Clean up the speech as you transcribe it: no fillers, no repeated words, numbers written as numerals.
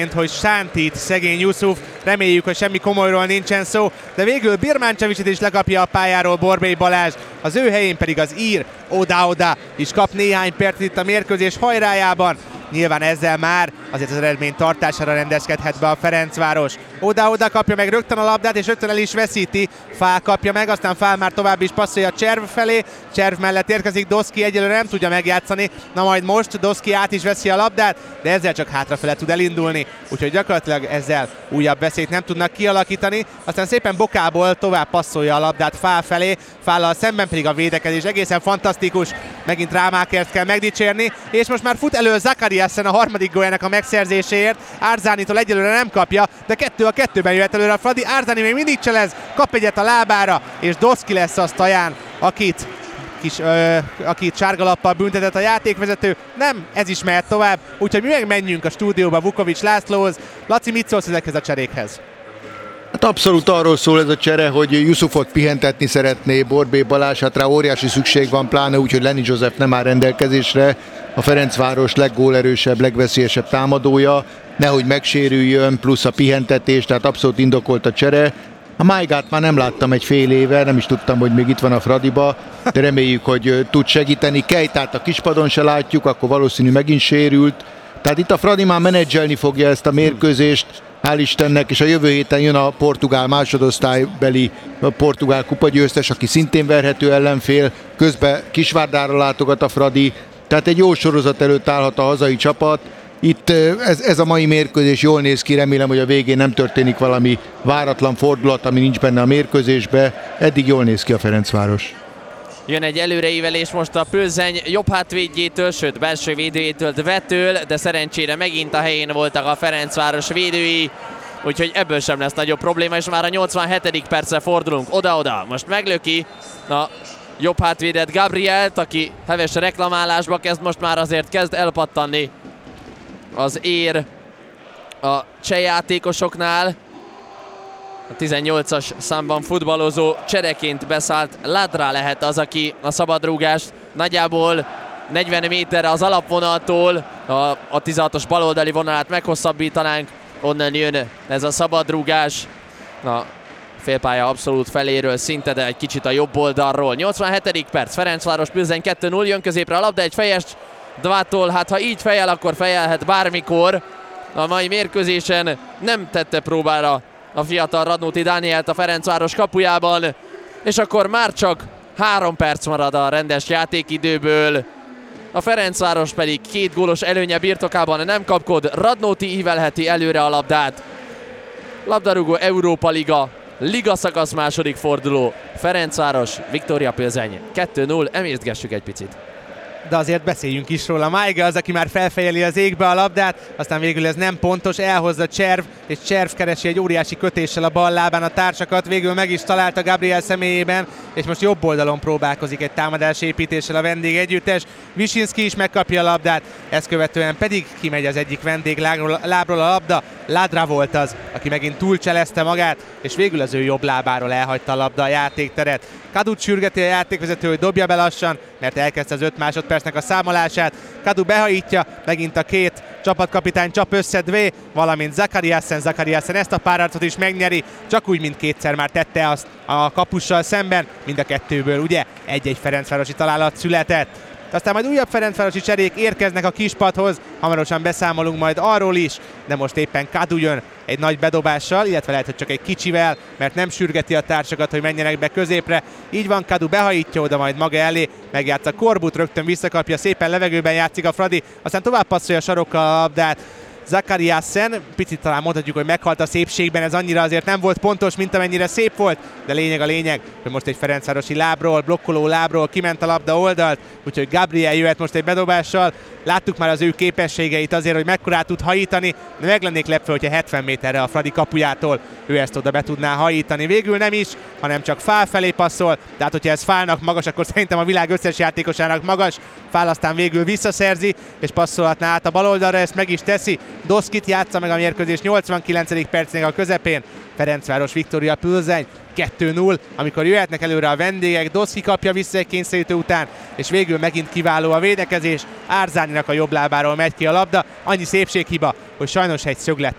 hogy sántit szegény Yusuf, reméljük, hogy semmi komolyról nincsen szó, de végül Birmancsevicsit is lekapja a pályáról Borbély Balázs, az ő helyén pedig az ír Oda is kap néhány percet itt a mérkőzés hajrájában. Nyilván ezzel már azért az eredmény tartására rendezkedhet be a Ferencváros. Oda kapja meg rögtön a labdát, és rögtön el is veszíti. Fál kapja meg, aztán Fál már tovább is passzolja Cserv felé. Cserv mellett érkezik Doszki, egyelőre nem tudja megjátszani. Na majd most Doszki át is veszi a labdát, de ezzel csak hátrafele tud elindulni. Úgyhogy gyakorlatilag ezzel újabb veszélyt nem tudnak kialakítani. Aztán szépen Bokából tovább passzolja a labdát Fál felé. Fállal szemben pedig a védekezés egészen fantasztikus. Megint Rámákert kell megdicsérni, és most már fut elő Zakariasen a harmadik góljának a megszerzéséért. Árzánitól egyelőre nem kapja, de 2-2-ben jöhet előre a Fradi. Árzáni még mindig cselez, kap egyet a lábára, és Doszki lesz az Taján, akit sárgalappal büntetett a játékvezető. Nem, ez is mehet tovább, úgyhogy mi megmenjünk a stúdióba Vukovics Lászlóhoz. Laci, mit szólsz ezekhez a cserékhez? Hát abszolút arról szól ez a csere, hogy Yusufot pihentetni szeretné Borbély Balázs, hát rá óriási szükség van, pláne úgy, hogy Lenny Joseph nem áll rendelkezésre, a Ferencváros leggólerősebb, legveszélyesebb támadója, nehogy megsérüljön, plusz a pihentetés, tehát abszolút indokolt a csere. A Maigát már nem láttam egy fél éve, nem is tudtam, hogy még itt van a Fradiba, de reméljük, hogy tud segíteni. Kejtát a kispadon se látjuk, akkor valószínű megint sérült. Tehát itt a Fradi már menedzselni fogja ezt a mérkőzést, hál' Istennek, és a jövő héten jön a portugál másodosztálybeli portugál kupagyőztes, aki szintén verhető ellenfél, közben Kisvárdára látogat a Fradi, tehát egy jó sorozat előtt állhat a hazai csapat. Itt ez a mai mérkőzés jól néz ki, remélem, hogy a végén nem történik valami váratlan fordulat, ami nincs benne a mérkőzésbe. Eddig jól néz ki a Ferencváros. Jön egy előreívelés most a Plzeň jobb hátvédjétől, sőt belső védőjétől, Dvetől, de szerencsére megint a helyén voltak a Ferencváros védői, úgyhogy ebből sem lesz nagyobb probléma, és már a 87. percre fordulunk. Oda, most meglöki a jobb hátvédet Gabrielt, aki heves reklamálásba kezd, most már azért kezd elpattanni az ér a cseh játékosoknál. A 18-as számban futballozó csereként beszállt Ladra lehet az, aki a szabadrúgást nagyjából 40 méterre az alapvonaltól, a 16-os baloldali vonalát meghosszabbítanánk, onnan jön ez a szabadrúgás. A félpálya abszolút feléről szinte, de egy kicsit a jobb oldalról. 87. perc, Ferencváros Plzeň 2-0, jön középre a labda, egy fejes Dvától, hát ha így fejel, akkor fejelhet bármikor. A mai mérkőzésen nem tette próbára a fiatal Radnóti Dánielt a Ferencváros kapujában, és akkor már csak 3 perc marad a rendes játékidőből. A Ferencváros pedig 2 gólos előnye birtokában nem kapkod, Radnóti ívelheti előre a labdát. Labdarúgó Európa Liga szakasz második forduló, Ferencváros, Viktória Plzeň 2-0, emésztgessük egy picit. De azért beszéljünk is róla. Maiga az, aki már felfejeli az égbe a labdát, aztán végül ez nem pontos, elhozza Cserv, és Cserv keresi egy óriási kötéssel a bal lábán a társakat, végül meg is találta Gabriel személyében, és most jobb oldalon próbálkozik egy támadás építéssel a vendég együttes. Visinski is megkapja a labdát, ezt követően pedig kimegy az egyik vendég lábról a labda. Ladra volt az, aki megint túlcselezte magát, és végül az ő jobb lábáról elhagyta a labda a játékteret. Kadut sürgeti a játékvezető, hogy dobja be lassan, mert elkezdte az 5 másodpercnek a számolását. Kadu behajítja, megint a 2 csapatkapitány csap össze Dvé, valamint Zakariasen ezt a párharcot is megnyeri, csak úgy, mint kétszer már tette azt a kapussal szemben, mind a kettőből ugye egy-egy ferencvárosi találat született. Aztán majd újabb ferencvárosi cserék érkeznek a kispadhoz, hamarosan beszámolunk majd arról is, de most éppen Kadu jön egy nagy bedobással, illetve lehet, hogy csak egy kicsivel, mert nem sürgeti a társakat, hogy menjenek be középre. Így van, Kadu behajítja oda majd maga elé, megjátsza Korbut, rögtön visszakapja, szépen levegőben játszik a Fradi, aztán tovább passzolja a sarokkal a labdát. Zakariasen, picit talán mondhatjuk, hogy meghalt a szépségben, ez annyira azért nem volt pontos, mint amennyire szép volt, de lényeg a lényeg, hogy most egy ferencvárosi lábról, blokkoló lábról kiment a labda oldalt, úgyhogy Gabriel jöhet most egy bedobással. Láttuk már az ő képességeit azért, hogy mekkorát tud hajítani, de meg lennék lepve, hogyha 70 méterre a Fradi kapujától ő ezt oda be tudná hajítani. Végül nem is, hanem csak Fál felé passzol, de hát hogyha ez Fálnak magas, akkor szerintem a világ összes játékosának magas. Fál aztán végül visszaszerzi, és passzolhatná át a baloldalra, ezt meg is teszi. Doszkit játsza meg a mérkőzés 89. percnél a közepén. Ferencváros Viktória Plzeň 2-0, amikor jöhetnek előre a vendégek, Doszki kapja vissza egy kényszerítő után, és végül megint kiváló a védekezés. Árzáninak a jobb lábáról megy ki a labda, annyi szépséghiba, hogy sajnos egy szöglet